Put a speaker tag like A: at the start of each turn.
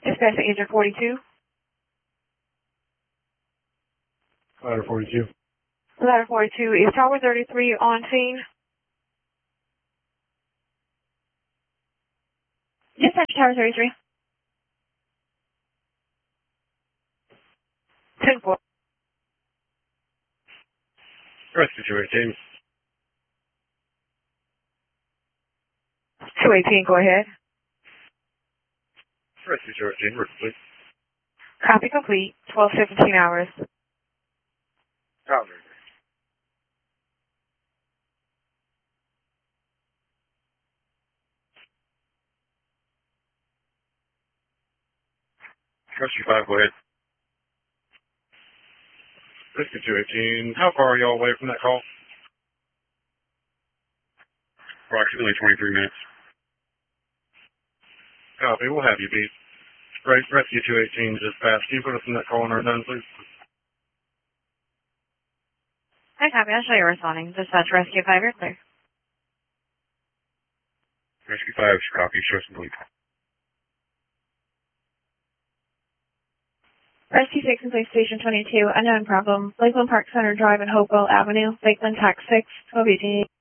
A: Dispatch to Agent 42.
B: Ladder 42.
A: Ladder 42, is Tower 33 on scene? Dispatch Tower 33. 10-4.
B: Rescue 218.
A: 218, go ahead.
B: Rescue 218, please.
A: Copy complete. 12:17 hours.
B: Tower 33. Rescue 5, go ahead. Rescue 218, how far are y'all away from that call? Approximately 23 minutes. Copy, we'll have you beat. Rescue 218 just passed. Can you put us in that call when we're done, please?
A: Hi, copy. I'll show you responding. Dispatch Rescue 5, you're clear.
B: Rescue 5, copy, show us complete.
A: Rescue 6 in Police Station 22, unknown problem. Lakeland Park Center Drive and Hopewell Avenue, Lakeland Tax 6, 1218.